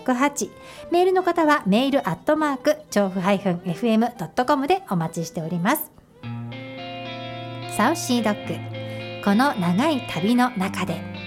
08。メールの方はメール調布 -fm.com でお待ちしております。サウシードッグ、この長い旅の中で。